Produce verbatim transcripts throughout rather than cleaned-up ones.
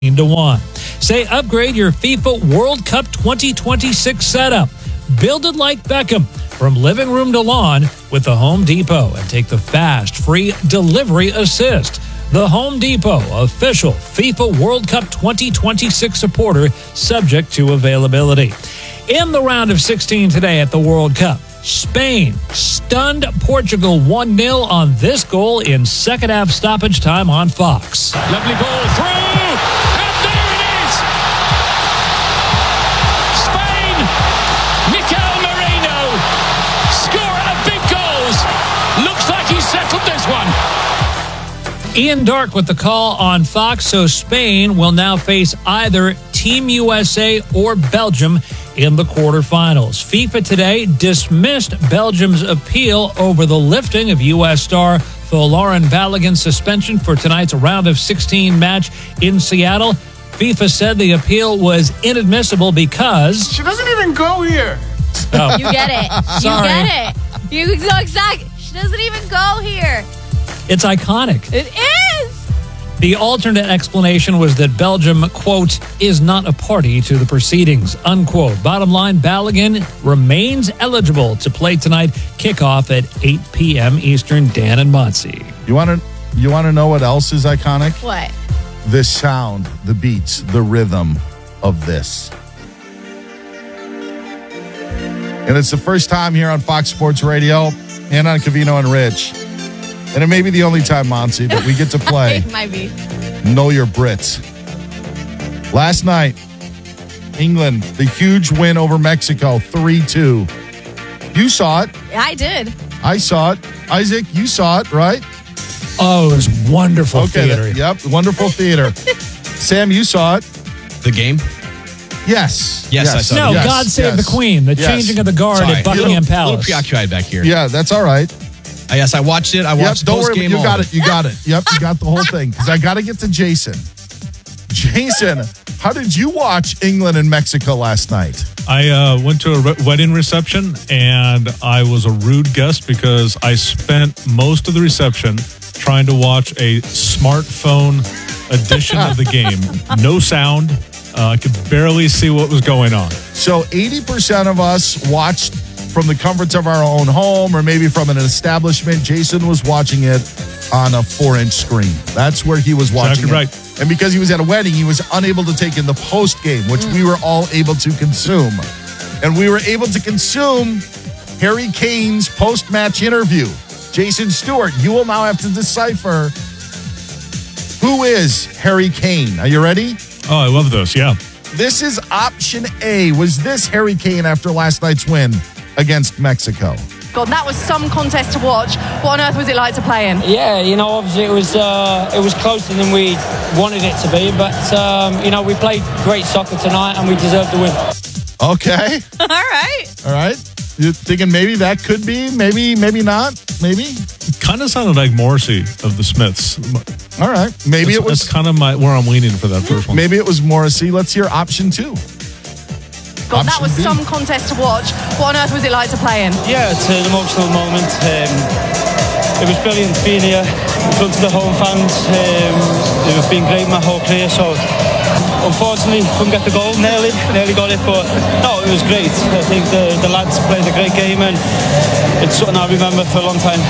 to one. Say upgrade your FIFA World Cup twenty twenty-six setup. Build it like Beckham from living room to lawn with the Home Depot and take the fast, free delivery assist. The Home Depot, official FIFA World Cup twenty twenty-six supporter, subject to availability. In the round of sixteen today at the World Cup, Spain stunned Portugal one nil on this goal in second half stoppage time on Fox. Lovely ball through, and there it is! Spain, Mikel Merino, scorer of big goals. Looks like he settled this one. Ian Dark with the call on Fox, so Spain will now face either Team U S A or Belgium in the quarterfinals. FIFA today dismissed Belgium's appeal over the lifting of U S star Folarin Balogun's suspension for tonight's round of sixteen match in Seattle. FIFA said the appeal was inadmissible because... She doesn't even go here. Oh. You get it. Sorry. You get it. You know exactly. She doesn't even go here. It's iconic. It is. The alternate explanation was that Belgium, quote, is not a party to the proceedings, unquote. Bottom line, Balogun remains eligible to play tonight. Kickoff at eight p.m. Eastern. Dan and Monsey. You want to you want to know what else is iconic? What? The sound, the beats, the rhythm of this. And it's the first time here on Fox Sports Radio and on Covino and Rich. And it may be the only time, Monty, that we get to play It might be. Know Your Brits. Last night, England, the huge win over Mexico, three two. You saw it. I did. I saw it. Isaac, you saw it, right? Oh, it was wonderful Okay. theater. Yep, wonderful theater. Sam, you saw it. The game? Yes. Yes, I saw No, it. Yes, God Save yes. the Queen, the Yes. changing of the guard Sorry. at Buckingham a little, Palace. little preoccupied back here. Yeah, that's all right. Uh, yes, I watched it. I Yep, watched don't worry. post-game You got only. it. You got it. Yep, you got the whole thing. Because I got to get to Jason. Jason, how did you watch England and Mexico last night? I uh, went to a re- wedding reception, and I was a rude guest because I spent most of the reception trying to watch a smartphone edition of the game. No sound. Uh, I could barely see what was going on. So eighty percent of us watched from the comforts of our own home or maybe from an establishment. Jason was watching it on a four-inch screen. That's where he was watching Exactly it. right. And because he was at a wedding, he was unable to take in the post-game, which we were all able to consume. And we were able to consume Harry Kane's post-match interview. Jason Stewart, you will now have to decipher who is Harry Kane. Are you ready? Oh, I love this. Yeah. This is option A. Was this Harry Kane after last night's win against Mexico? God, that was some contest to watch. What on earth was it like to play in? Yeah, you know, obviously it was uh, it was closer than we wanted it to be, but um, you know, we played great soccer tonight and we deserved the win. Okay. All right. All right. You're thinking maybe that could be, maybe, maybe not, maybe? Kind of sounded like Morrissey of the Smiths. All right. Maybe That's, it was that's kind of my where I'm leaning for that first one. maybe it was Morrissey. Let's hear option two. God, that Option was B. some contest to watch. What on earth was it like to play in? Yeah, it's an emotional moment. Um, it was brilliant being here in front of the home fans. Um, it's been great my whole career, so unfortunately couldn't get the goal. Nearly, nearly got it, but no, it was great. I think the, the lads played a great game and it's something I remember for a long time.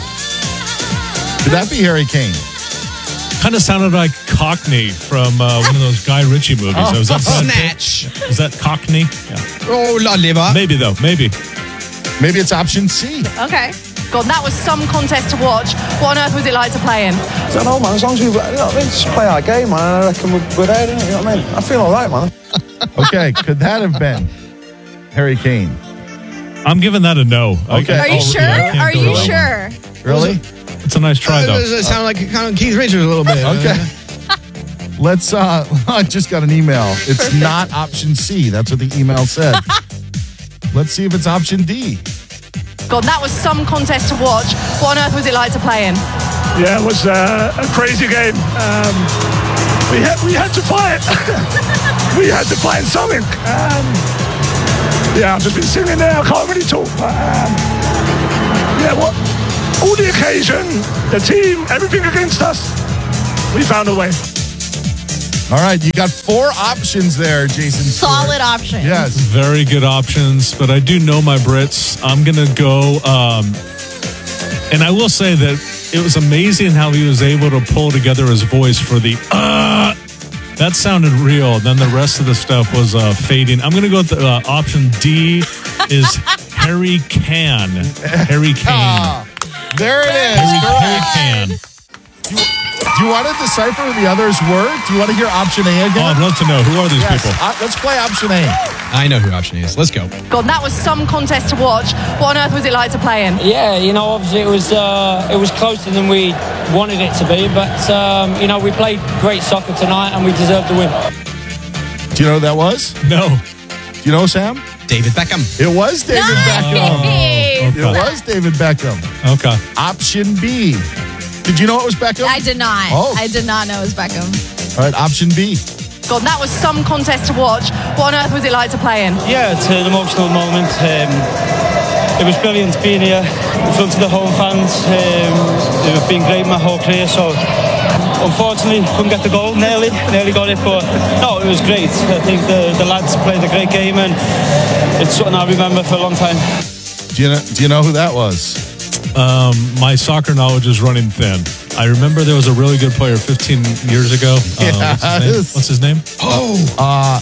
Could that be Harry Kane? Kind of sounded like Cockney from uh, one of those Guy Ritchie movies. Oh. Was that Brad Pitt? Snatch. Is that Cockney? Yeah. Oh, la liver. Maybe, though. Maybe. Maybe it's option C. Okay. God, that was some contest to watch. What on earth was it like to play in? I don't know, man. As long as we, you know what I mean, just play our game, man. I reckon we're, we're there, innit? You know what I mean? I feel all right, man. Okay. Could that have been Harry Kane? I'm giving that a no. Okay. Are you Oh, sure? yeah, I can't Are go you wrong. sure? Really? It's a nice try, though. It sounded like kind of Keith Richards a little bit. Okay. Let's, uh, I just got an email. It's Perfect. not option C. That's what the email said. Let's see if it's option D. God, that was some contest to watch. What on earth was it like to play in? Yeah, it was uh, a crazy game. Um, we had we had to fight. we had to find something. Um, yeah, I've just been sitting there. I can't really talk. But, um, yeah, what? All the occasion, the team, everything against us. We found a way. All right, you got four options there, Jason. Solid Stewart. option. Yes. Very good options, but I do know my Brits. I'm going to go, um, and I will say that it was amazing how he was able to pull together his voice for the, uh, that sounded real. Then the rest of the stuff was uh, fading. I'm going to go with the, uh, option D is Harry Can. Harry Kane. Ah, there it is. Harry, Harry Can. Do you, do you want to decipher who the others were? Do you want to hear option A again? Oh, I'd love to know. Who are these Yes. people? Uh, let's play option A. I know who option is. Let's go. God, that was some contest to watch. What on earth was it like to play in? Yeah, you know, obviously it was uh, it was closer than we wanted it to be, but um, you know, we played great soccer tonight and we deserved the win. Do you know who that was? No. Do you know, Sam? David Beckham. It was David Beckham. Nice. It was David Beckham. Okay. Option B. Did you know it was Beckham? I did not. Oh. I did not know it was Beckham. All right, option B. God, that was some contest to watch. What on earth was it like to play in? Yeah, it's an emotional moment. Um, it was brilliant being here in front of the home fans. Um, they've been great my whole career, so unfortunately couldn't get the goal. Nearly, nearly got it, but no, it was great. I think the, the lads played a great game, and it's something I'll remember for a long time. Do you know, do you know who that was? Um, my soccer knowledge is running thin. I remember there was a really good player fifteen years ago. Uh, Yes. what's his name? What's his name? Oh. Uh,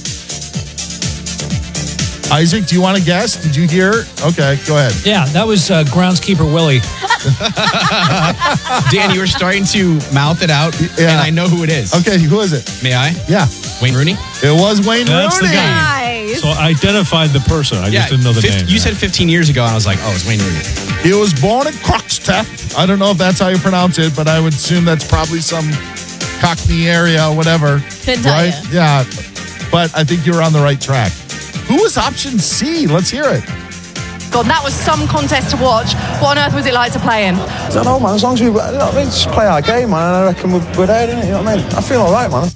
Isaac, do you want to guess? Did you hear? Okay, go ahead. Yeah, that was uh, groundskeeper Willie. Dan, you were starting to mouth it out, Yeah. and I know who it is. Okay, who is it? May I? Yeah, Wayne Rooney? it was Wayne That's the Rooney. guy. Nice. So I identified the person. I just didn't know the fif- name. You said fifteen years ago, and I was like, oh, it's Wayne Rooney. He was born in Croxteth. I don't know if that's how you pronounce it, but I would assume that's probably some Cockney area, whatever. Couldn't tell right? ya. Yeah, but I think you were on the right track. Who was option C? Let's hear it. God, that was some contest to watch. What on earth was it like to play in? I don't know, man. As long as we, you know what I mean, just play our game, man. I reckon we're, we're there, innit? You know what I mean? I feel all right, man.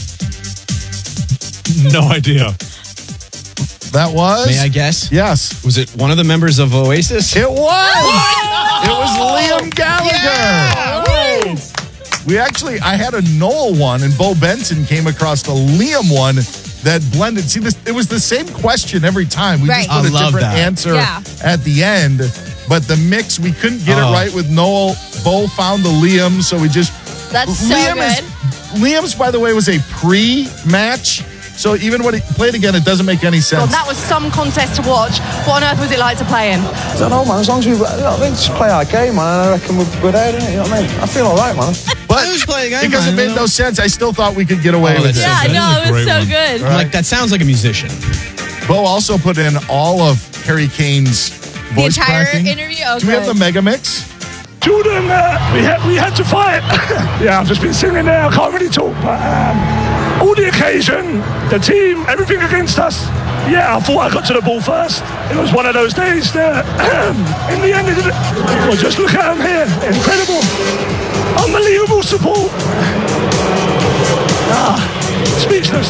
No idea. That was? May I guess? Yes. Was it one of the members of Oasis? It was. It was Liam Gallagher. Woo! We actually, I had a Noel one, and Bo Benson came across the Liam one that blended. See, this it was the same question every time. We Right. just put I a love different that. answer Yeah. at the end, but the mix we couldn't get Oh. it right with Noel. Bo found the Liam, so we just That's so Liam good. is Liam's. By the way, was a pre-match. So even when it played again, it doesn't make any God, sense. that was some contest to watch. What on earth was it like to play in? I don't know, man. As long as we, you know what I mean, just play our game, man. I reckon we're, we're there, innit? You know what I mean? I feel all right, man. But Just play again, because man, it made you know? no sense, I still thought we could get away Oh, with it. that's Yeah, That is no, a it was great so one. good. I'm like, that sounds like a musician. Bo also put in all of Harry Kane's The voice entire cracking. interview. Oh, Do we have the good. mega mix? Jordan, uh, we had we had to fight. Yeah, I've just been singing there. I can't really talk, but um, all the occasion, the team, everything against us. Yeah, I thought I got to the ball first. It was one of those days that, in the end, it, well, just look at him here. Incredible, unbelievable support. Ah, speechless.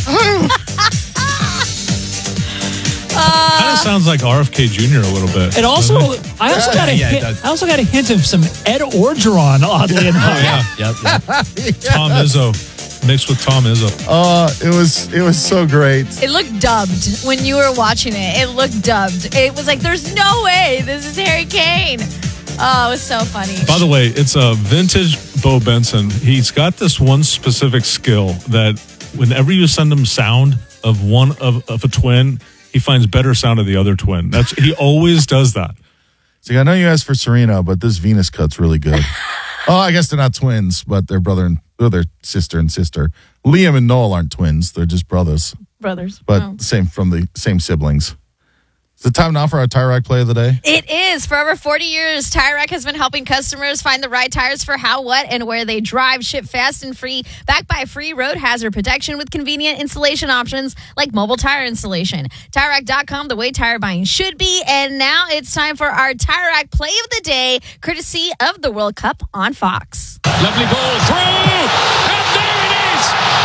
Kind of sounds like R F K Junior a little bit. It also, doesn't it? I also got a Yeah, it hint, does. I also got a hint of some Ed Orgeron, oddly enough. Oh, yeah. Yep. yep. Tom Izzo. Mixed with Tom Izzo. Uh, it was it was so great. It looked dubbed when you were watching it. It looked dubbed. It was like, there's no way this is Harry Kane. Oh, it was so funny. By the way, it's a vintage Bo Benson. He's got this one specific skill that whenever you send him sound of one of, of a twin, he finds better sound of the other twin. That's he always does that. So I know you asked for Serena, but this Venus cut's really good. Oh, I guess they're not twins, but they're brother and oh, they're sister and sister. Liam and Noel aren't twins; they're just brothers, Brothers. but Oh. same from the same siblings. Is it time now for our Tire Rack play of the day? It is. For over forty years, Tire Rack has been helping customers find the right tires for how, what, and where they drive. Ship fast and free, backed by free road hazard protection with convenient installation options like mobile tire installation. Tire Rack dot com, the way tire buying should be. And now it's time for our Tire Rack play of the day, courtesy of the World Cup on Fox. Lovely ball through, and there it is.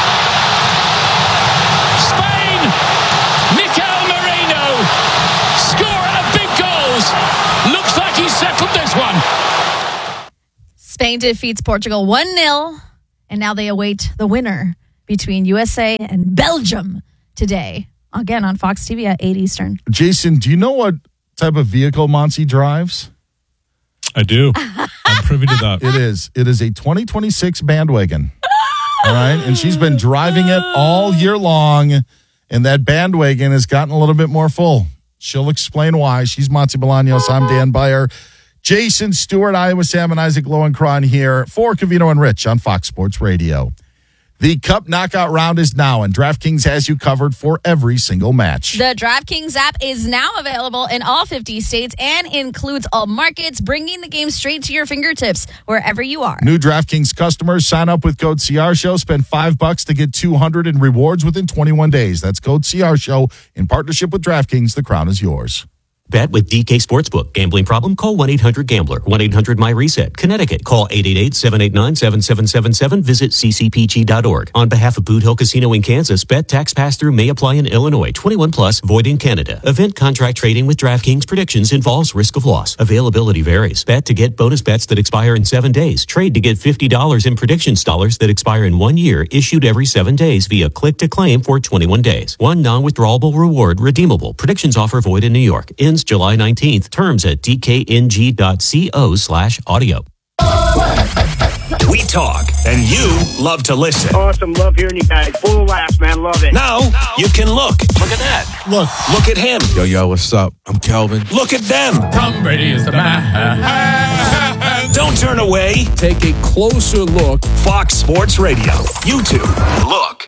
Spain, Mikel Merino, scorer of big goals. Looks like he settled this one. Spain defeats Portugal one nil, and now they await the winner between U S A and Belgium today. Again, on Fox T V at eight Eastern. Jason, do you know what type of vehicle Monty drives? I do. I'm privy to that. It is. It is a twenty twenty-six bandwagon. All right. And she's been driving it all year long. And that bandwagon has gotten a little bit more full. She'll explain why. She's Monty Bolaños. I'm Dan Byer. Jason Stewart, Iowa Sam, and Isaac Lowenkron here for Covino and Rich on Fox Sports Radio. The Cup knockout round is now, and DraftKings has you covered for every single match. The DraftKings app is now available in all fifty states and includes all markets, bringing the game straight to your fingertips wherever you are. New DraftKings customers sign up with code C R Show, spend five bucks to get two hundred in rewards within twenty-one days. That's code C R Show in partnership with DraftKings. The crown is yours. Bet with D K Sportsbook. Gambling problem? Call one eight hundred gambler. one eight hundred my reset. Connecticut. Call eight eight eight, seven eight nine, seven seven seven seven. Visit c c p g dot org. On behalf of Boot Hill Casino in Kansas, bet tax pass-through may apply in Illinois. twenty-one plus, void in Canada. Event contract trading with DraftKings predictions involves risk of loss. Availability varies. Bet to get bonus bets that expire in seven days. Trade to get fifty dollars in predictions dollars that expire in one year, issued every seven days via click to claim for twenty-one days. One non-withdrawable reward redeemable. Predictions offer void in New York. Ends July nineteenth. Terms at d k n g dot co slash audio. We talk, and you love to listen. Awesome. Love hearing you guys. Full of laughs, man. Love it. Now, you can look. Look at that. Look. Look at him. Yo, yo, what's up? I'm Kelvin. Look at them. Tom Brady is the man. Don't turn away. Take a closer look. Fox Sports Radio. YouTube. Look.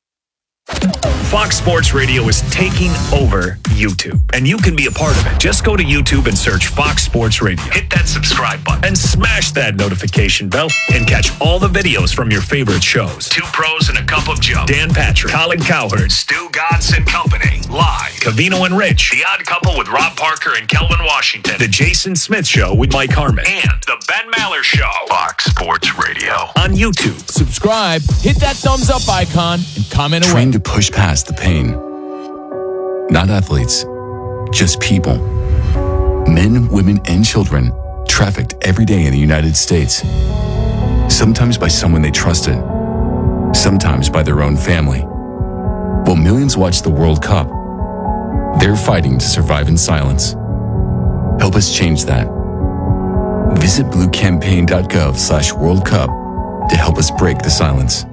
Fox Sports Radio is taking over YouTube, and you can be a part of it. Just go to YouTube and search Fox Sports Radio. Hit that subscribe button and smash that notification bell and catch all the videos from your favorite shows. Two Pros and a Cup of Joe. Dan Patrick, Colin Cowherd, Stu Godson and Company. Live. Covino and Rich. The Odd Couple with Rob Parker and Kelvin Washington. The Jason Smith Show with Mike Harmon. And The Ben Maller Show. Fox Sports Radio. On YouTube. Subscribe, hit that thumbs up icon, and comment away. Trained to push past the pain. Not athletes, just people. Men, women, and children trafficked every day in the United States. Sometimes by someone they trusted, sometimes by their own family. While millions watch the World Cup, they're fighting to survive in silence. Help us change that. Visit bluecampaign.gov slash World Cup to help us break the silence.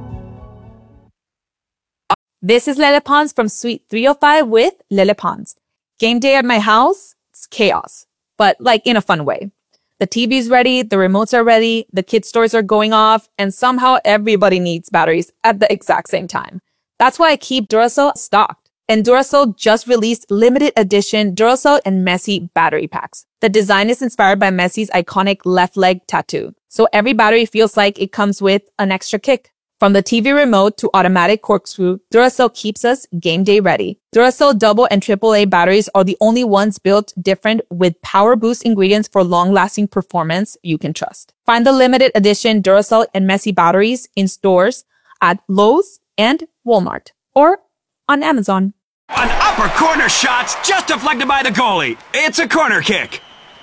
This is Lele Pons from Suite three oh five with Lele Pons. Game day at my house, it's chaos, but like in a fun way. The T V's ready, the remotes are ready, the kids' toys are going off, and somehow everybody needs batteries at the exact same time. That's why I keep Duracell stocked. And Duracell just released limited edition Duracell and Messi battery packs. The design is inspired by Messi's iconic left leg tattoo, so every battery feels like it comes with an extra kick. From the T V remote to automatic corkscrew, Duracell keeps us game day ready. Duracell double and triple A batteries are the only ones built different with power boost ingredients for long-lasting performance you can trust. Find the limited edition Duracell and Messi batteries in stores at Lowe's and Walmart or on Amazon. An upper corner shot's just deflected by the goalie. It's a corner kick.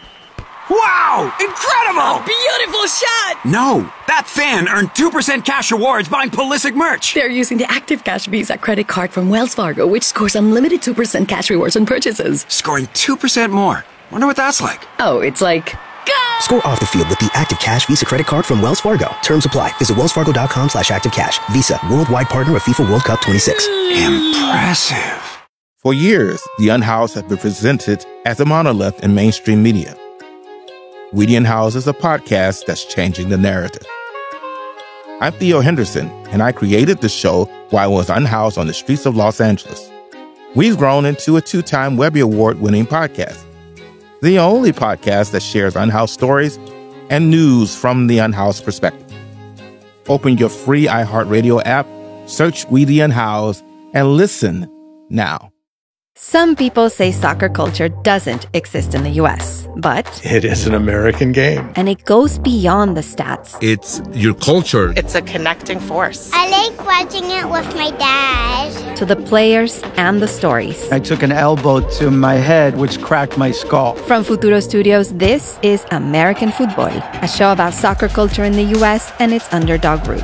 Wow! Incredible! A beautiful shot! No, that fan earned two percent cash rewards buying Pulisic merch. They're using the Active Cash Visa credit card from Wells Fargo, which scores unlimited two percent cash rewards on purchases. Scoring two percent more. Wonder what that's like. Oh, it's like... Go! Score off the field with the Active Cash Visa credit card from Wells Fargo. Terms apply. Visit wellsfargo.com slash active cash. Visa, worldwide partner of FIFA World Cup twenty-six. Impressive. For years, The Unhoused has been presented as a monolith in mainstream media. We the Unhoused is a podcast that's changing the narrative. I'm Theo Henderson, and I created the show while I was unhoused on the streets of Los Angeles. We've grown into a two-time Webby Award-winning podcast. The only podcast that shares unhoused stories and news from the unhoused perspective. Open your free iHeartRadio app, search We the Unhoused, and listen now. Some people say soccer culture doesn't exist in the U S, but it is an American game. And it goes beyond the stats. It's your culture. It's a connecting force. I like watching it with my dad. To the players and the stories. I took an elbow to my head, which cracked my skull. From Futuro Studios, this is American Football, a show about soccer culture in the U S and its underdog roots.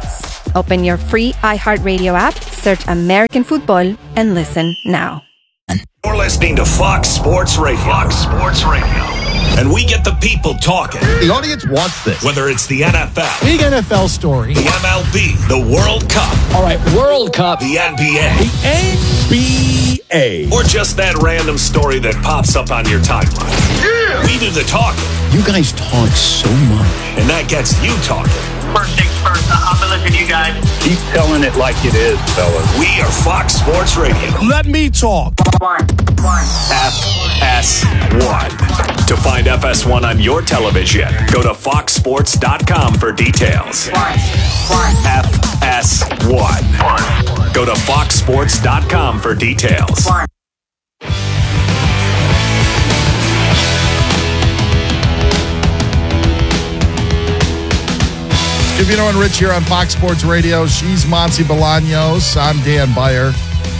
Open your free iHeartRadio app, search American Football, and listen now. You're listening to Fox Sports Radio. Fox Sports Radio. And we get the people talking. The audience wants this. Whether it's the N F L, big N F L story, the M L B, the World Cup. All right, World Cup. The N B A. The N B A. Or just that random story that pops up on your timeline. Yeah. We do the talking. You guys talk so much. And that gets you talking. First things first, I'll be listening to you guys. Keep telling it like it is, fellas. We are Fox Sports Radio. Let me talk. One, one. F S one. To find F S one on your television, go to fox sports dot com for details. One, one. F S one. Go to fox sports dot com for details. One. Covino and Rich here on Fox Sports Radio. She's Monty Bolaños. I'm Dan Byer.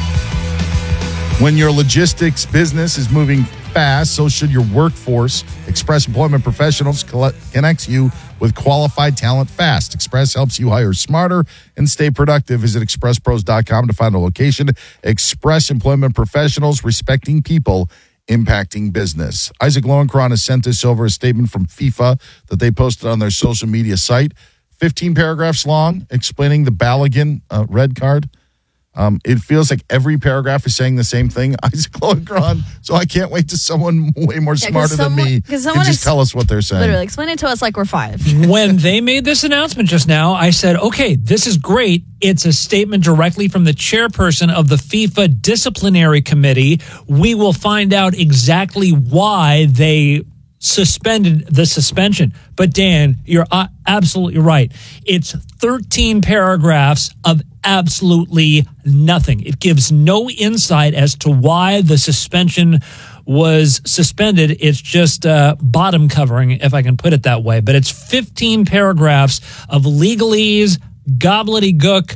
When your logistics business is moving fast, so should your workforce. Express Employment Professionals connects you with qualified talent fast. Express helps you hire smarter and stay productive. Visit express pros dot com to find a location. Express Employment Professionals, respecting people, impacting business. Isaac Lowenkron has sent us over a statement from FIFA that they posted on their social media site. fifteen paragraphs long, explaining the Balogun uh, red card. Um, it feels like every paragraph is saying the same thing. Isaac Lowenkron. So I can't wait to someone way more Yeah, 'cause smarter someone- than me 'cause to someone just is- tell us what they're saying. Literally, explain it to us like we're five. When they made this announcement just now, I said, okay, this is great. It's a statement directly from the chairperson of the FIFA Disciplinary Committee. We will find out exactly why they suspended the suspension. But Dan, you're uh, absolutely right. It's thirteen paragraphs of absolutely nothing. It gives no insight as to why the suspension was suspended. It's just uh, bottom covering, if I can put it that way. But it's fifteen paragraphs of legalese, gobbledygook,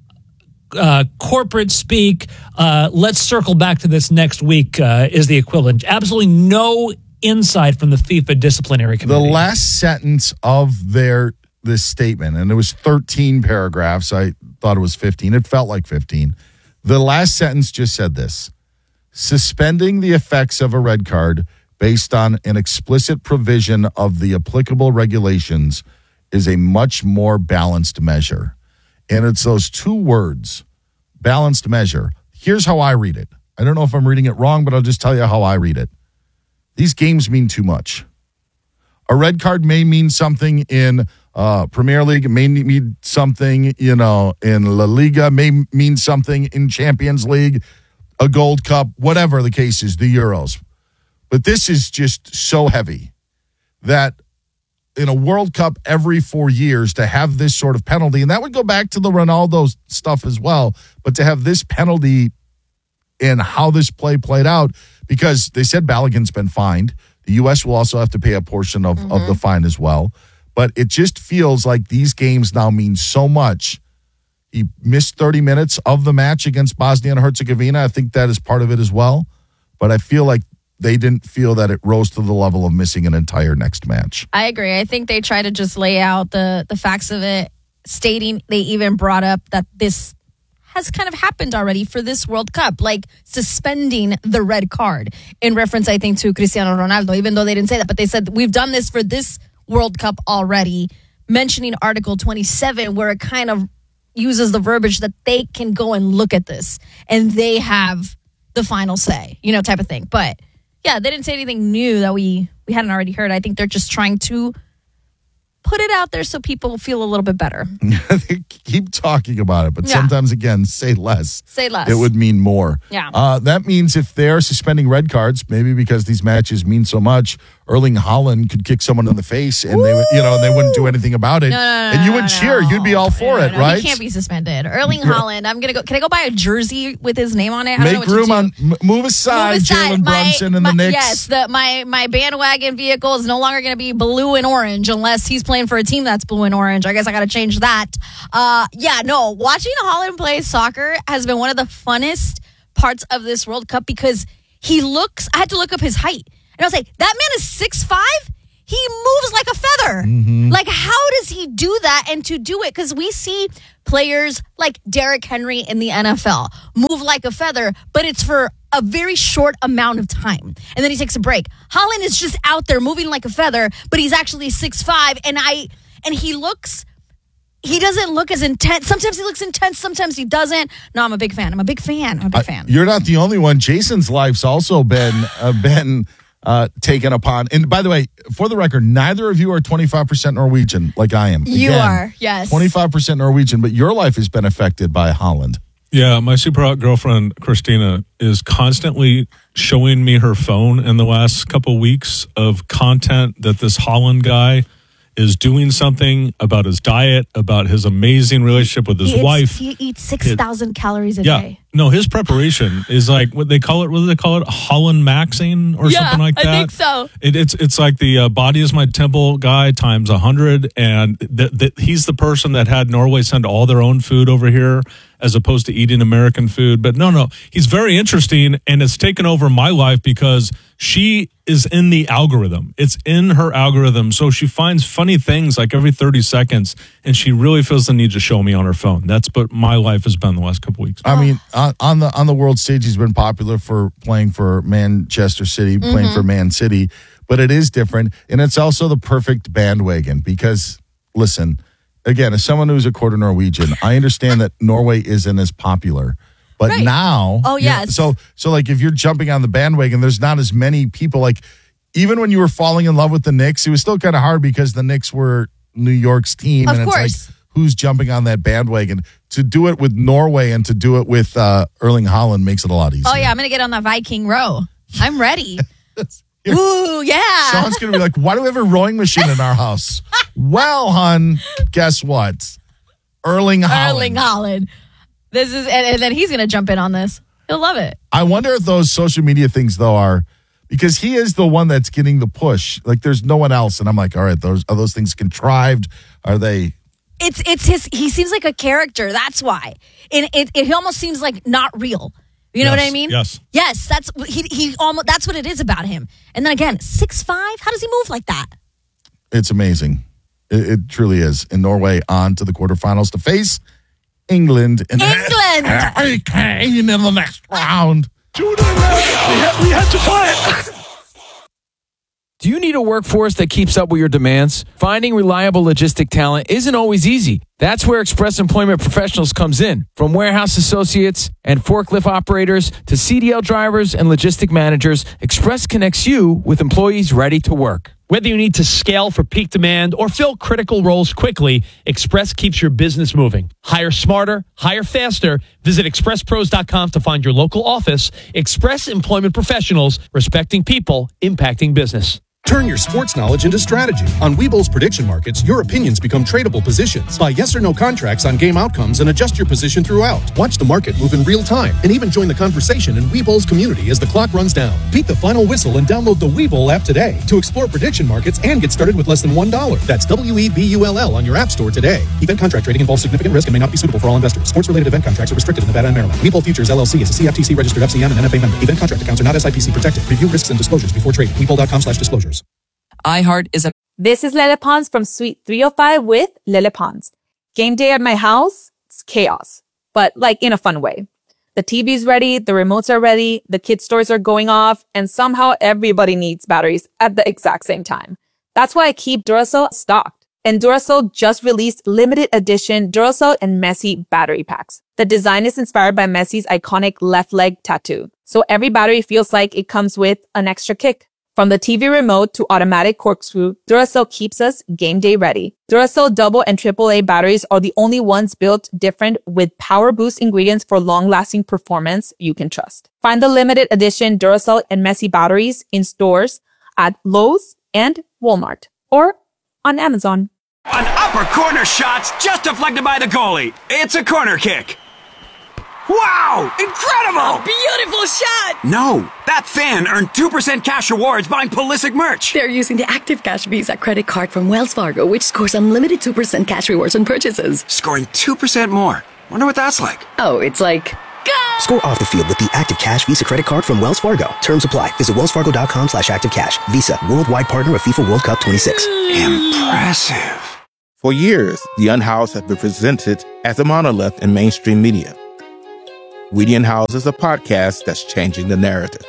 uh, corporate speak. Uh, let's circle back to this next week uh, is the equivalent. Absolutely no insight from the FIFA Disciplinary Committee. The last sentence of their this statement, and it was thirteen paragraphs. I thought it was fifteen. It felt like fifteen. The last sentence just said this: suspending the effects of a red card based on an explicit provision of the applicable regulations is a much more balanced measure. And it's those two words, balanced measure. Here's how I read it. I don't know if I'm reading it wrong, but I'll just tell you how I read it. These games mean too much. A red card may mean something in uh, Premier League, it may mean something, you know, in La Liga, may mean something in Champions League, a Gold Cup, whatever the case is, the Euros. But this is just so heavy that in a World Cup every four years to have this sort of penalty, and that would go back to the Ronaldo stuff as well, but to have this penalty and how this play played out, because they said Balogun's been fined. The U S will also have to pay a portion of, mm-hmm. of the fine as well. But it just feels like these games now mean so much. He missed thirty minutes of the match against Bosnia and Herzegovina. I think that is part of it as well. But I feel like they didn't feel that it rose to the level of missing an entire next match. I agree. I think they try to just lay out the, the facts of it, stating they even brought up that this has kind of happened already for this World Cup, like suspending the red card in reference, I think, to Cristiano Ronaldo, even though they didn't say that. But they said, we've done this for this World Cup already, mentioning Article twenty-seven, where it kind of uses the verbiage that they can go and look at this and they have the final say, you know, type of thing. But yeah, they didn't say anything new that we, we hadn't already heard. I think they're just trying to put it out there so people feel a little bit better. They keep talking about it, but Yeah. sometimes, again, say less. Say less. It would mean more. Yeah. Uh, that means if they're suspending red cards, maybe because these matches mean so much, Erling Haaland could kick someone in the face and they, would- you know, and they wouldn't do anything about it. No, no, no, and you no, would no, cheer. You'd be all for No, it, no, right? He can't be suspended. Erling Haaland, I'm going to go. Can I go buy a jersey with his name on it? I don't know Make what to room do. on, m- move aside, Move aside. Jalen My- Brunson and my- the Knicks. Yes, the, my, my bandwagon vehicle is no longer going to be blue and orange unless he's playing for a team that's blue and orange. I guess I got to change that. Uh, yeah, no, watching Haaland play soccer has been one of the funnest parts of this World Cup because he looks, I had to look up his height. And I was like, that man is six five. he moves like a feather. Mm-hmm. Like, how does he do that? And to do it, because we see players like Derrick Henry in the N F L move like a feather, but it's for a very short amount of time. And then he takes a break. Haaland is just out there moving like a feather, but he's actually six five, and I and he looks he doesn't look as intense. Sometimes he looks intense, sometimes he doesn't. No, I'm a big fan. I'm a big fan. I'm a big Uh, fan. you're not the only one. Jason's life's also been uh, been uh, taken upon. And by the way, for the record, neither of you are twenty-five percent Norwegian like I am. You Again, are, yes. twenty-five percent Norwegian, but your life has been affected by Haaland. Yeah, my super hot girlfriend, Christina, is constantly showing me her phone in the last couple of weeks of content that this Haaland guy is doing something about his diet, about his amazing relationship with his he eats, wife. He eats six thousand calories a yeah. day. No, his preparation is like what they call it. What do they call it? Holland Maxing or Yeah, something like that. I think so. It, it's it's like the uh, body is my temple guy times a hundred, and th- th- he's the person that had Norway send all their own food over here as opposed to eating American food. But no, no, he's very interesting, and it's taken over my life because she is in the algorithm. It's in her algorithm, so she finds funny things like every thirty seconds, and she really feels the need to show me on her phone. That's what my life has been the last couple weeks. I mean, on, on the on the world stage, he's been popular for playing for Manchester City, playing Mm-hmm. for Man City, but it is different, and it's also the perfect bandwagon because, listen, again, as someone who's a quarter Norwegian, I understand that Norway isn't as popular, but Right. now, Oh, you know, yes. so so like if you're jumping on the bandwagon, there's not as many people. Like even when you were falling in love with the Knicks, it was still kind of hard because the Knicks were New York's team, Of and it's course. like, who's jumping on that bandwagon? To do it with Norway and to do it with uh, Erling Haaland makes it a lot easier. Oh, yeah, I'm going to get on the Viking row. I'm ready. Ooh, yeah. Sean's going to be like, why do we have a rowing machine in our house? Well, hun, guess what? Erling Haaland. Erling Haaland. This is, and, and then he's going to jump in on this. He'll love it. I wonder if those social media things, though, are because he is the one that's getting the push. Like, there's no one else. And I'm like, all right, those are those things contrived? Are they? It's it's his. He seems like a character. That's why. And it it almost seems like not real. You know Yes, what I mean? yes. Yes. That's he he almost. That's what it is about him. And then again, six five. How does he move like that? It's amazing. It, it truly is. In Norway, on to the quarterfinals to face England. And England! Harry Kane in the next round. We had, we had to play it. Do you need a workforce that keeps up with your demands? Finding reliable logistic talent isn't always easy. That's where Express Employment Professionals comes in. From warehouse associates and forklift operators to C D L drivers and logistic managers, Express connects you with employees ready to work. Whether you need to scale for peak demand or fill critical roles quickly, Express keeps your business moving. Hire smarter, hire faster. Visit express pros dot com to find your local office. Express Employment Professionals, respecting people, impacting business. Turn your sports knowledge into strategy. On Webull's prediction markets, your opinions become tradable positions. Buy yes or no contracts on game outcomes and adjust your position throughout. Watch the market move in real time and even join the conversation in Webull's community as the clock runs down. Beat the final whistle and download the Webull app today to explore prediction markets and get started with less than one dollar. That's W E B U L L on your app store today. Event contract trading involves significant risk and may not be suitable for all investors. Sports-related event contracts are restricted in Nevada and Maryland. Webull Futures L L C is a C F T C registered F C M and N F A member. Event contract accounts are not S I P C protected. Review risks and disclosures before trading. Webull dot com slash disclosures. iHeart is a. This is Lele Pons from Suite three oh five with Lele Pons. Game day at my house, it's chaos, but like in a fun way. The T V's ready, the remotes are ready, the kid stores are going off, and somehow everybody needs batteries at the exact same time. That's why I keep Duracell stocked. And Duracell just released limited edition Duracell and Messi battery packs. The design is inspired by Messi's iconic left leg tattoo. So every battery feels like it comes with an extra kick. From the T V remote to automatic corkscrew, Duracell keeps us game day ready. Duracell double and triple A batteries are the only ones built different with power boost ingredients for long-lasting performance you can trust. Find the limited edition Duracell and Messi batteries in stores at Lowe's and Walmart or on Amazon. An upper corner shot's just deflected by the goalie. It's a corner kick. Wow! Incredible! Beautiful shot! No, that fan earned two percent cash rewards buying Pulisic merch. They're using the Active Cash Visa credit card from Wells Fargo, which scores unlimited two percent cash rewards on purchases. Scoring two percent more. Wonder what that's like. Oh, it's like, go! Score off the field with the Active Cash Visa Credit Card from Wells Fargo. Terms apply. Visit wellsfargo.com slash active cash. Visa, worldwide partner of FIFA World Cup twenty-six. Impressive. For years, The Unhoused has been presented as a monolith in mainstream media. We the Unhoused is a podcast that's changing the narrative.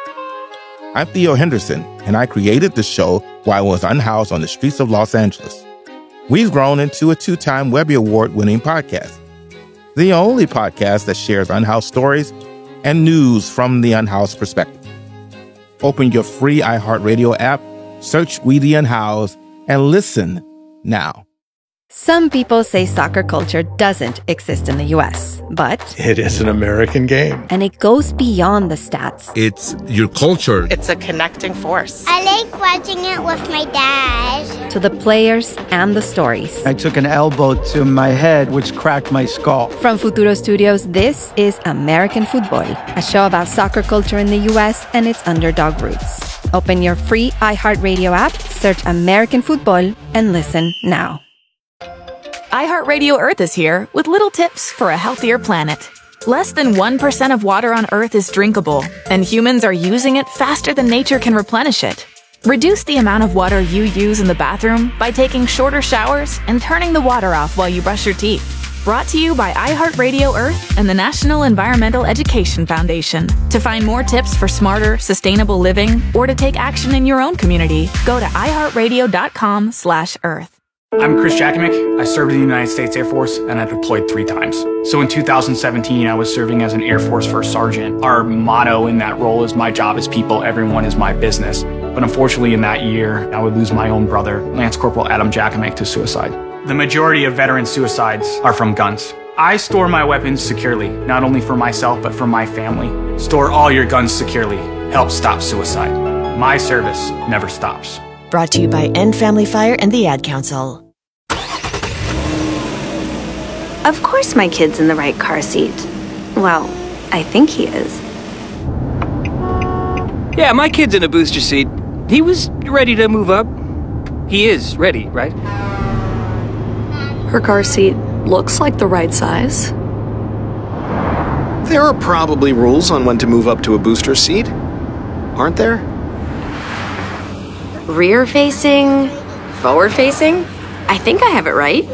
I'm Theo Henderson, and I created the show while I was unhoused on the streets of Los Angeles. We've grown into a two-time Webby Award-winning podcast, the only podcast that shares unhoused stories and news from the unhoused perspective. Open your free iHeartRadio app, search We the Unhoused, and listen now. Some people say soccer culture doesn't exist in the U S, but it is an American game. And it goes beyond the stats. It's your culture. It's a connecting force. I like watching it with my dad. To the players and the stories. I took an elbow to my head, which cracked my skull. From Futuro Studios, this is American Football, a show about soccer culture in the U S and its underdog roots. Open your free iHeartRadio app, search American Football, and listen now. iHeartRadio Earth is here with little tips for a healthier planet. Less than one percent of water on Earth is drinkable, and humans are using it faster than nature can replenish it. Reduce the amount of water you use in the bathroom by taking shorter showers and turning the water off while you brush your teeth. Brought to you by iHeartRadio Earth and the National Environmental Education Foundation. To find more tips for smarter, sustainable living, or to take action in your own community, go to iHeartRadio.com slash Earth. I'm Chris Jakimick. I served in the United States Air Force, and I deployed three times. So in two thousand seventeen, I was serving as an Air Force First Sergeant. Our motto in that role is, my job is people, everyone is my business. But unfortunately in that year, I would lose my own brother, Lance Corporal Adam Jakimick, to suicide. The majority of veteran suicides are from guns. I store my weapons securely, not only for myself, but for my family. Store all your guns securely. Help stop suicide. My service never stops. Brought to you by End Family Fire and the Ad Council. Of course my kid's in the right car seat. Well, I think he is. Yeah, my kid's in a booster seat. He was ready to move up. He is ready, right? Her car seat looks like the right size. There are probably rules on when to move up to a booster seat, aren't there? Rear facing, forward facing? I think I have it right.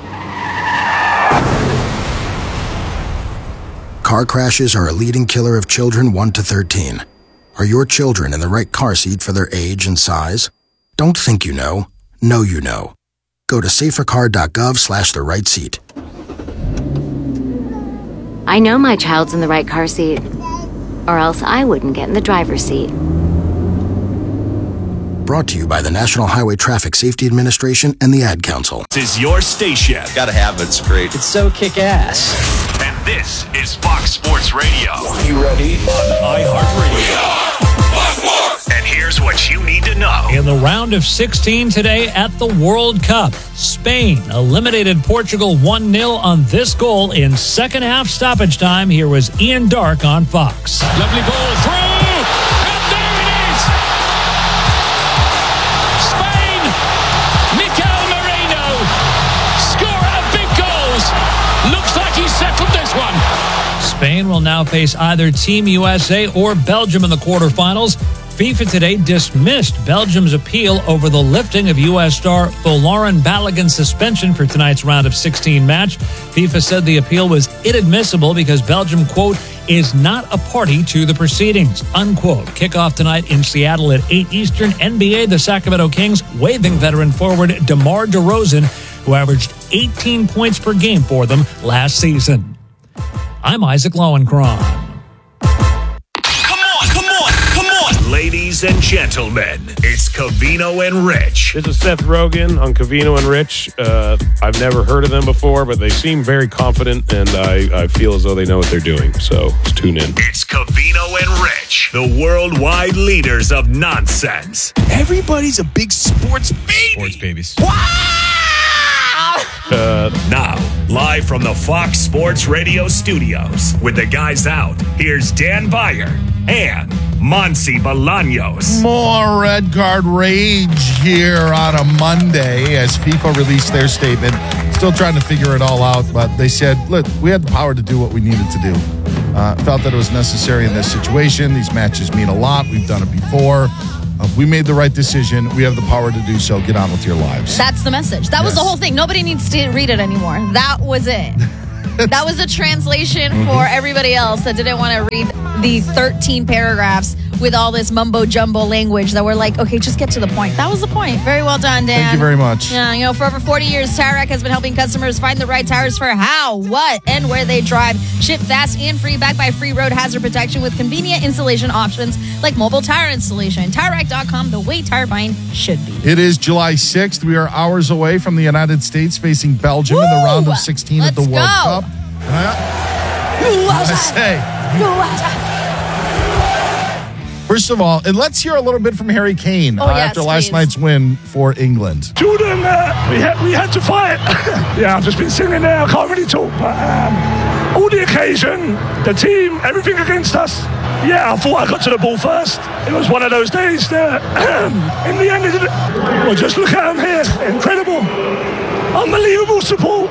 Car crashes are a leading killer of children one to thirteen. Are your children in the right car seat for their age and size? Don't think you know. Know you know. Go to safercar.gov slash the right seat. I know my child's in the right car seat, or else I wouldn't get in the driver's seat. Brought to you by the National Highway Traffic Safety Administration and the Ad Council. This is your station. Gotta have it. It's great. It's so kick-ass. And this is Fox Sports Radio. Are you ready? On iHeartRadio. And here's what you need to know. In the round of sixteen today at the World Cup, Spain eliminated Portugal one nil on this goal in second half stoppage time. Here was Ian Dark on Fox. Lovely ball through, and there it is! Spain, Mikel Merino, scorer of big goals. Looks like he settled this one. Spain will now face either Team U S A or Belgium in the quarterfinals. FIFA today dismissed Belgium's appeal over the lifting of U S star Folarin Balogun's suspension for tonight's round of sixteen match. FIFA said the appeal was inadmissible because Belgium, quote, is not a party to the proceedings, unquote. Kickoff tonight in Seattle at eight Eastern. N B A, the Sacramento Kings waiving veteran forward DeMar DeRozan, who averaged eighteen points per game for them last season. I'm Isaac Lowenkron. Ladies and gentlemen, it's Covino and Rich. This is Seth Rogen on Covino and Rich. Uh, I've never heard of them before, but they seem very confident, and I, I feel as though they know what they're doing. So let's tune in. It's Covino and Rich, the worldwide leaders of nonsense. Everybody's a big sports baby. Sports babies. Uh, now, live from the Fox Sports Radio studios, with the guys out, here's Dan Beyer and Monsi Bolaños. More red card rage here on a Monday as FIFA released their statement. Still trying to figure it all out, but they said, look, we had the power to do what we needed to do. Uh, felt that it was necessary in this situation. These matches mean a lot. We've done it before. Uh, we made the right decision. We have the power to do so. Get on with your lives. That's the message. That was Yes. the whole thing. Nobody needs to read it anymore. That was it. That was a translation Mm-hmm. for everybody else that didn't want to read the thirteen paragraphs with all this mumbo jumbo language that were like, okay, just get to the point. That was the point. Very well done, Dan. Thank you very much. Yeah, you know, for over forty years, Tire Rack has been helping customers find the right tires for how, what, and where they drive. Ship fast and free, backed by free road hazard protection with convenient installation options like mobile tire installation. Tire Rack dot com, the way tire buying should be. It is July sixth. We are hours away from the United States facing Belgium in the round of sixteen at the Let's World go. Cup. And I, I say, first of all, and let's hear a little bit from Harry Kane Oh, uh, yes, after last please. night's win for England. Jordan, uh, we had we had to fight. Yeah, I've just been sitting there. I can't really talk, but um, all the occasion, the team, everything against us. Yeah, I thought I got to the ball first. It was one of those days that, in the end, it, well, just look at them here. Incredible, unbelievable support.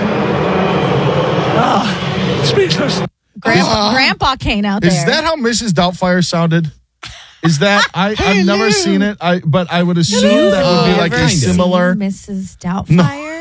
Ah, speechless. Grandpa, Grandpa Kane out there. Is that how Missus Doubtfire sounded? Is that I, I've never seen it, I but I would assume that would be like a similar. Missus Doubtfire?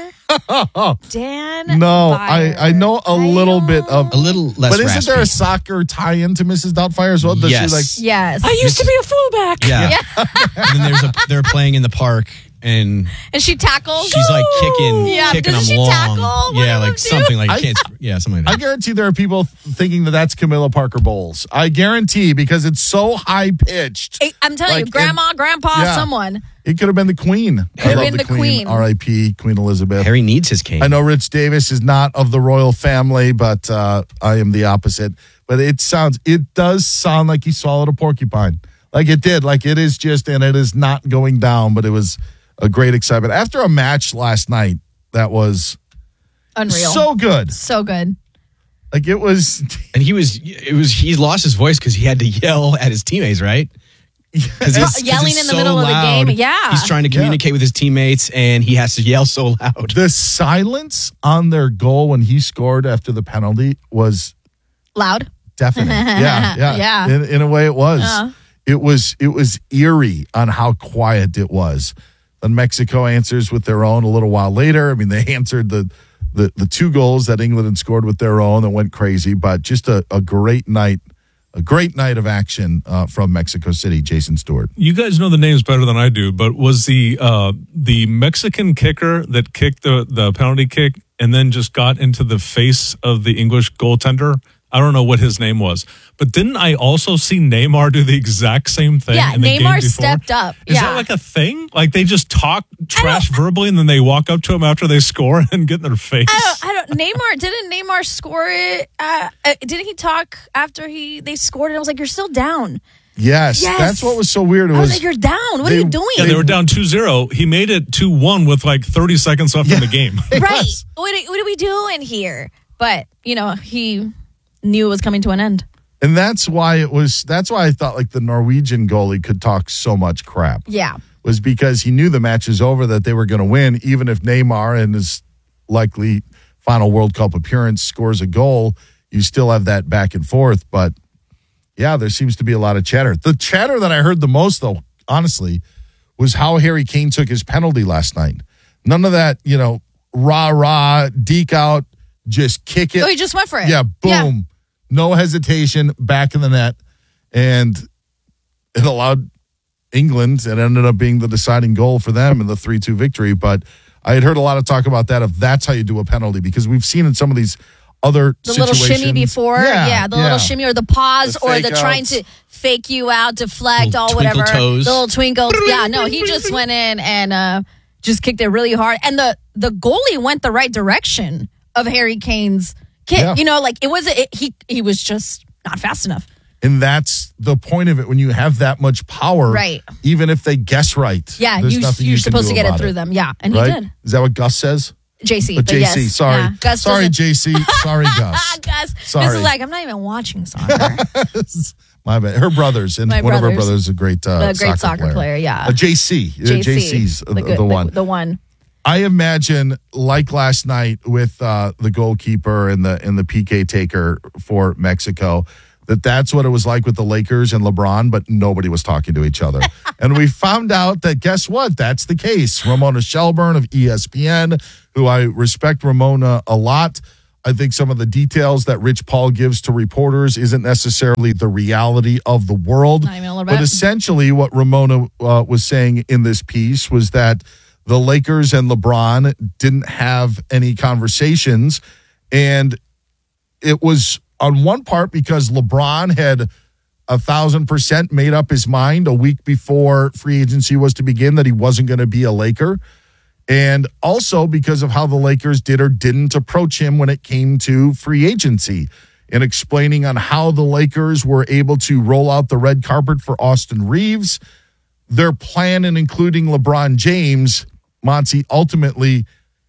Dan? No, I, I know a little bit of a little less. But isn't raspy. there a soccer tie-in to Missus Doubtfire as well? Does Yes. she like? Yes. I used to be a fullback. Yeah. and then there's a they're playing in the park and And she tackles. she's like kicking Yeah, kicking doesn't them she long. tackle? One Yeah, of like them do? something like I- can't yeah, something like I that. guarantee there are people thinking that that's Camilla Parker Bowles. I guarantee because it's so high pitched. Hey, I'm telling Like, you, Grandma, Grandpa, yeah. someone. It could have been the Queen. Could have I love been the Queen. R I P Queen Elizabeth. Harry needs his cane. I know Rich Davis is not of the royal family, but uh, I am the opposite. But it sounds, it does sound like he swallowed a porcupine. Like it did. Like it is just, and it is not going down, but it was a great excitement. After a match last night, that was Unreal. so good. So good. Like it was. And he was it was he lost his voice because he had to yell at his teammates, right? Because Uh, yelling in the middle of the game. Yeah. He's trying to communicate with his teammates and he has to yell so loud. The silence on their goal when he scored after the penalty was Loud. deafening. Yeah, yeah. Yeah. In, in a way, it was. Uh. It was. It was eerie on how quiet it was. Then Mexico answers with their own a little while later. I mean, they answered the the, the two goals that England had scored with their own that went crazy. But just a, a great night, a great night of action uh, from Mexico City. Jason Stewart. You guys know the names better than I do, but was the uh, the Mexican kicker that kicked the, the penalty kick and then just got into the face of the English goaltender? I don't know what his name was, but didn't I also see Neymar do the exact same thing? Yeah, in the game Neymar before? stepped up. Is yeah. that like a thing? Like they just talk trash verbally and then they walk up to him after they score and get in their face? I don't, I don't. Neymar didn't Neymar score it? Uh, uh, didn't he talk after he they scored it? I was like, "You're still down." Yes, Yes. that's what was so weird. It I was was like, "You're down. What they- are you doing?" Yeah, they were down two zero. He made it two one with like thirty seconds left in the game. right. What are, what are we doing here? But you know, he knew it was coming to an end. And that's why it was. That's why I thought like the Norwegian goalie could talk so much crap. Yeah. Was because he knew the match was over, that they were going to win, even if Neymar in his likely final World Cup appearance scores a goal. You still have that back and forth. But yeah, there seems to be a lot of chatter. The chatter that I heard the most, though, honestly, was how Harry Kane took his penalty last night. None of that, you know, rah rah, deke out, just kick it. Oh, he just went for it. Yeah, boom. No hesitation, back in the net. And it allowed England, it ended up being the deciding goal for them in the three two victory. But I had heard a lot of talk about that, if that's how you do a penalty, because we've seen in some of these other The situations. little shimmy before, yeah, Yeah, the yeah. little shimmy or the pause The or fake the trying outs. to fake you out, deflect, Little all twinkle whatever. toes. The little twinkle. Yeah, no, he just went in and uh, just kicked it really hard. And the the goalie went the right direction of Harry Kane's kick. Yeah. You know, like it wasn't. It, he he was just not fast enough. And that's the point of it. When you have that much power, Right. even if they guess right, Yeah, there's you nothing you're you can supposed do to get it about through them. Yeah, and right? he did. Is that what Gus says? J C, But but J C, yes. sorry. Yeah. Gus sorry, doesn't- J C. Sorry, Gus. Gus, Sorry. Gus is like, I'm not even watching soccer. My bad. Her brothers, and My one of her brothers. brothers is a great, uh, The great soccer, soccer player, yeah. Uh, J C. Uh, J C's the, good- the one. The, one. I imagine, like last night with uh, the goalkeeper and the and the P K taker for Mexico, that that's what it was like with the Lakers and LeBron, but nobody was talking to each other. And we found out that, guess what? That's the case. Ramona Shelburne of E S P N, who I respect Ramona a lot. I think some of the details that Rich Paul gives to reporters isn't necessarily the reality of the world. Not even a little But bit. essentially what Ramona uh, was saying in this piece was that the Lakers and LeBron didn't have any conversations. And it was on one part because LeBron had a thousand percent made up his mind a week before free agency was to begin that he wasn't going to be a Laker. And also because of how the Lakers did or didn't approach him when it came to free agency, and explaining on how the Lakers were able to roll out the red carpet for Austin Reeves. Their plan, and including LeBron James, Monty, ultimately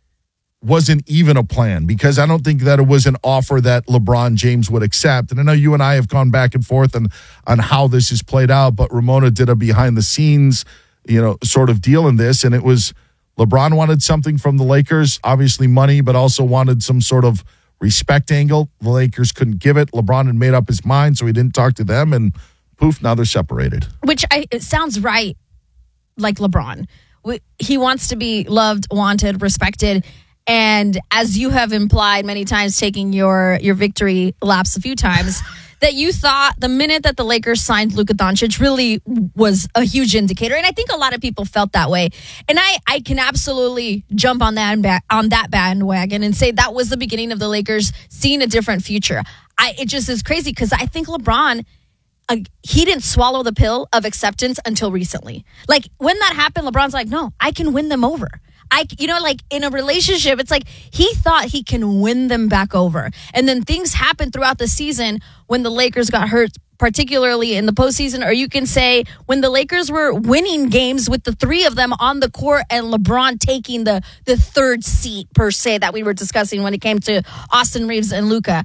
wasn't even a plan, because I don't think that it was an offer that LeBron James would accept. And I know you and I have gone back and forth on, on how this has played out, but Ramona did a behind the scenes, you know, sort of deal in this. And it was LeBron wanted something from the Lakers, obviously money, but also wanted some sort of respect angle. The Lakers couldn't give it. LeBron had made up his mind, so he didn't talk to them, and poof, now they're separated. Which I, it sounds right, like LeBron. He wants to be loved, wanted, respected. And as you have implied many times, taking your, your victory laps a few times, that you thought the minute that the Lakers signed Luka Doncic really was a huge indicator. And I think a lot of people felt that way. And I, I can absolutely jump on that on that bandwagon and say that was the beginning of the Lakers seeing a different future. I, it just is crazy because I think LeBron, uh, he didn't swallow the pill of acceptance until recently. Like when that happened, LeBron's like, no, I can win them over. I, you know, like in a relationship, it's like he thought he can win them back over. And then things happened throughout the season when the Lakers got hurt, particularly in the postseason, or you can say when the Lakers were winning games with the three of them on the court and LeBron taking the, the third seat, per se, that we were discussing when it came to Austin Reeves and Luka.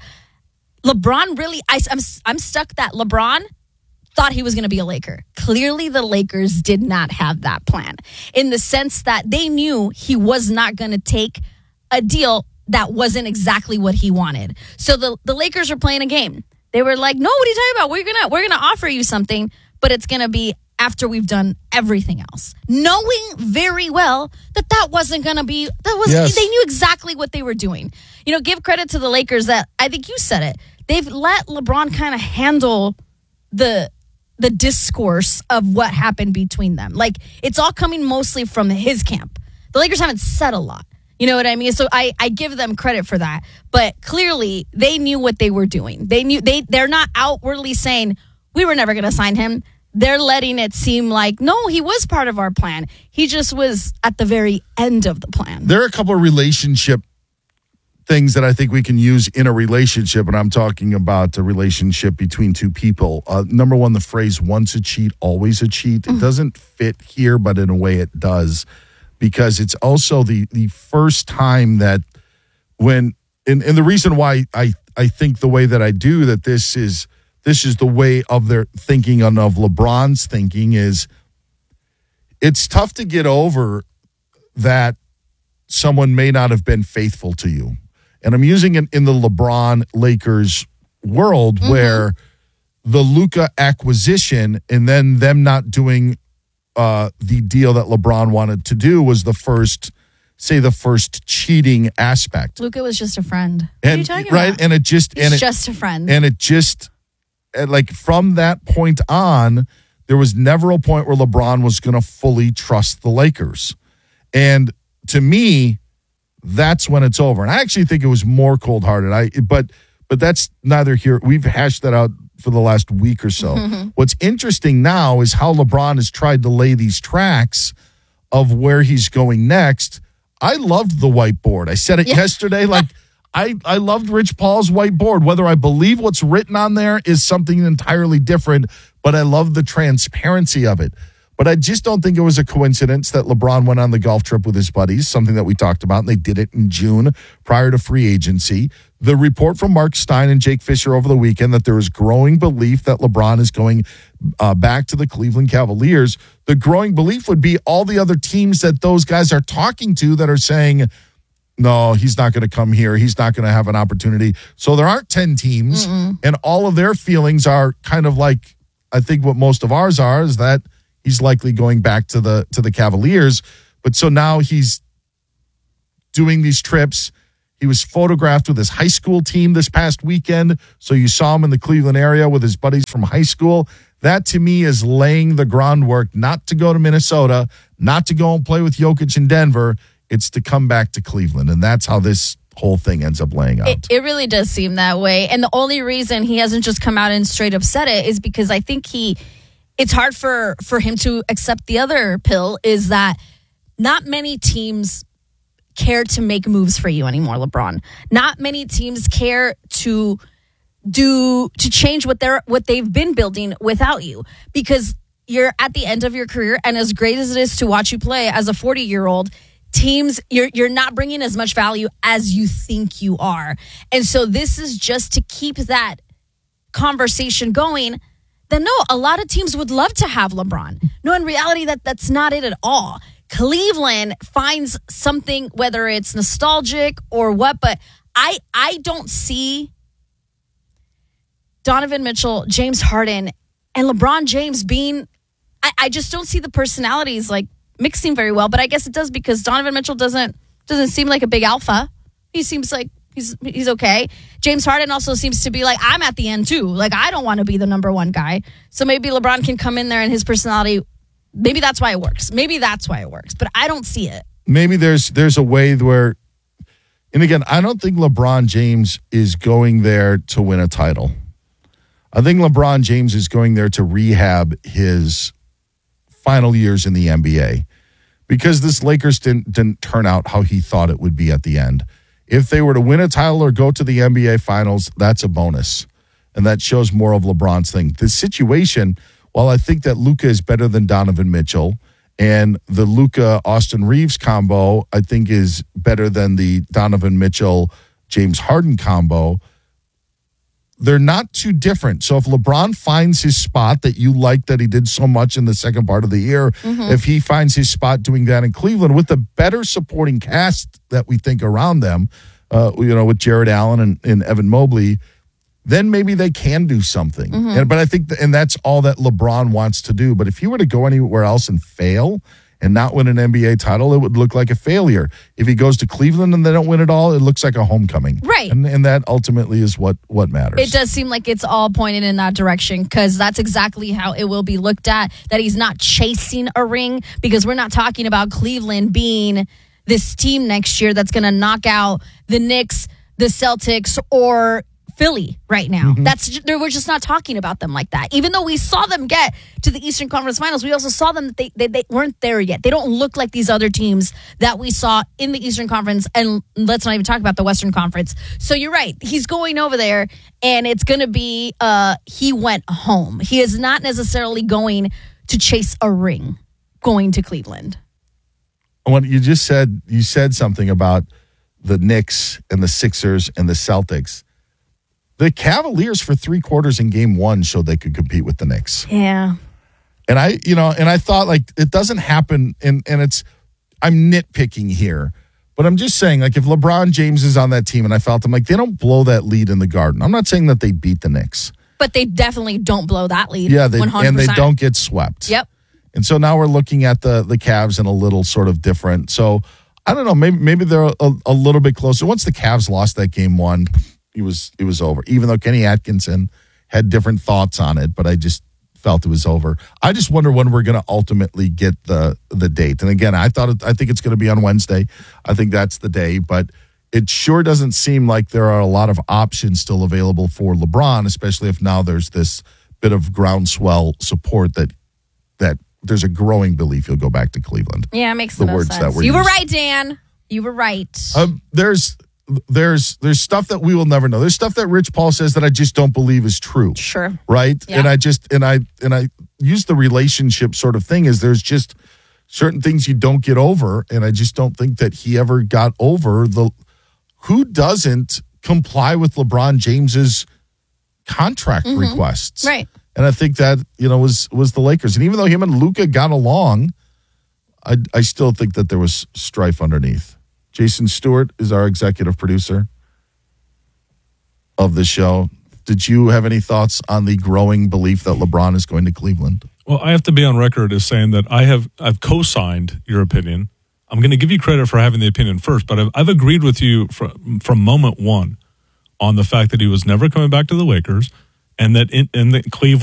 LeBron really, I, I'm, I'm stuck that LeBron thought he was going to be a Laker. Clearly, the Lakers did not have that plan in the sense that they knew he was not going to take a deal that wasn't exactly what he wanted. So the, the Lakers were playing a game. They were like, no, what are you talking about? We're going to we're gonna offer you something, but it's going to be after we've done everything else. Knowing very well that that wasn't going to be, that was Yes. they knew exactly what they were doing. You know, give credit to the Lakers that, I think you said it, they've let LeBron kind of handle the the discourse of what happened between them. Like, it's all coming mostly from his camp. The Lakers haven't said a lot. You know what I mean? So I, I give them credit for that. But clearly, they knew what they were doing. They knew they they're not outwardly saying we were never going to sign him. They're letting it seem like, no, he was part of our plan. He just was at the very end of the plan. There are a couple of relationship things that I think we can use in a relationship, and I'm talking about a relationship between two people. Uh, number one, the phrase once a cheat, always a cheat. Mm. It doesn't fit here, but in a way it does, because it's also the the first time that when, and, and the reason why I, I think the way that I do that this is, this is the way of their thinking and of LeBron's thinking is it's tough to get over that someone may not have been faithful to you. And I'm using it in the LeBron Lakers world, mm-hmm. where the Luka acquisition and then them not doing uh, the deal that LeBron wanted to do was the first, say, the first cheating aspect. Luka was just a friend. And, what are you talking right? about? And it just, He's and it, just a friend. And it just, like from that point on, there was never a point where LeBron was going to fully trust the Lakers. And to me, that's when it's over. And I actually think it was more cold-hearted. I but but that's neither here. We've hashed that out for the last week or so. Mm-hmm. What's interesting now is how LeBron has tried to lay these tracks of where he's going next. I loved the whiteboard. I said it yeah. yesterday. Like I, I loved Rich Paul's whiteboard. Whether I believe what's written on there is something entirely different, but I love the transparency of it. But I just don't think it was a coincidence that LeBron went on the golf trip with his buddies, something that we talked about, and they did it in June prior to free agency. the report from Mark Stein and Jake Fisher over the weekend that there is growing belief that LeBron is going uh, back to the Cleveland Cavaliers. The growing belief would be all the other teams that those guys are talking to that are saying, no, he's not going to come here. He's not going to have an opportunity. So there aren't ten teams, Mm-mm. and all of their feelings are kind of like, I think what most of ours are, is that he's likely going back to the to the Cavaliers. But so now he's doing these trips. He was photographed with his high school team this past weekend. So you saw him in the Cleveland area with his buddies from high school. That to me is laying the groundwork not to go to Minnesota, not to go and play with Jokic in Denver. It's to come back to Cleveland. And that's how this whole thing ends up laying out. It, it really does seem that way. And the only reason he hasn't just come out and straight up said it is because I think he, it's hard for, for him to accept the other pill, is that not many teams care to make moves for you anymore, LeBron. Not many teams care to do, to change what they're, what they've been building without you, because you're at the end of your career. And as great as it is to watch you play as a forty year old, teams, you're you're not bringing as much value as you think you are. And so this is just to keep that conversation going. Then no, a lot of teams would love to have LeBron. No, in reality, that that's not it at all. Cleveland finds something, whether it's nostalgic or what, but I I don't see Donovan Mitchell, James Harden, and LeBron James being, I, I just don't see the personalities like mixing very well, but I guess it does because Donovan Mitchell doesn't doesn't seem like a big alpha. He seems like he's he's okay. James Harden also seems to be like, I'm at the end too. Like, I don't want to be the number one guy. So maybe LeBron can come in there and his personality, maybe that's why it works. Maybe that's why it works, but I don't see it. Maybe there's there's a way where, and again, I don't think LeBron James is going there to win a title. I think LeBron James is going there to rehab his final years in the N B A, because this Lakers didn't didn't turn out how he thought it would be at the end. If they were to win a title or go to the N B A Finals, that's a bonus, and that shows more of LeBron's thing. The situation, while I think that Luka is better than Donovan Mitchell, and the Luka Austin Reeves combo I think is better than the Donovan Mitchell James Harden combo, they're not too different. So if LeBron finds his spot that you like that he did so much in the second part of the year, mm-hmm. if he finds his spot doing that in Cleveland with the better supporting cast that we think around them, uh, you know, with Jared Allen and, and Evan Mobley, then maybe they can do something. Mm-hmm. And, but I think, th- and that's all that LeBron wants to do. But if he were to go anywhere else and fail and not win an N B A title, it would look like a failure. If he goes to Cleveland and they don't win it all, it looks like a homecoming. Right. And, and that ultimately is what, what matters. It does seem like it's all pointed in that direction, because that's exactly how it will be looked at, that he's not chasing a ring, because we're not talking about Cleveland being this team next year that's going to knock out the Knicks, the Celtics, or Philly right now. Mm-hmm. That's we're just not talking about them like that. Even though we saw them get to the Eastern Conference Finals, we also saw them that they, they, they weren't there yet. They don't look like these other teams that we saw in the Eastern Conference, and let's not even talk about the Western Conference. So you're right. He's going over there, and it's going to be uh, he went home. He is not necessarily going to chase a ring going to Cleveland. When you just said, you said something about the Knicks and the Sixers and the Celtics. The Cavaliers for three quarters in game one showed they could compete with the Knicks. Yeah. And I, you know, and I thought, like, it doesn't happen, and, and it's, I'm nitpicking here, but I'm just saying, like, if LeBron James is on that team, and I felt, I'm like, they don't blow that lead in the Garden. I'm not saying that they beat the Knicks. But they definitely don't blow that lead. Yeah, they, one hundred percent. And they don't get swept. Yep. And so now we're looking at the the Cavs in a little sort of different. So I don't know, maybe maybe they're a, a little bit closer. Once the Cavs lost that game one, it was it was over. Even though Kenny Atkinson had different thoughts on it, but I just felt it was over. I just wonder when we're going to ultimately get the the date. And again, I thought it, I think it's going to be on Wednesday. I think that's the day, but it sure doesn't seem like there are a lot of options still available for LeBron, especially if now there's this bit of groundswell support that that there's a growing belief he'll go back to Cleveland. Yeah, it makes the no words sense. that were you used. were right, Dan. You were right. Um, there's there's there's stuff that we will never know. There's stuff that Rich Paul says that I just don't believe is true. Sure. Right? Yeah. And I just and I and I use the relationship sort of thing is there's just certain things you don't get over, and I just don't think that he ever got over the who doesn't comply with LeBron James's contract Mhm. requests. Right. And I think that, you know, was was the Lakers. And even though him and Luka got along, I, I still think that there was strife underneath. Jason Stewart is our executive producer of the show. Did you have any thoughts on the growing belief that LeBron is going to Cleveland? Well, I have to be on record as saying that I have I've co-signed your opinion. I'm going to give you credit for having the opinion first, but I've, I've agreed with you from from moment one on the fact that he was never coming back to the Lakers, and that in, in the Cleveland.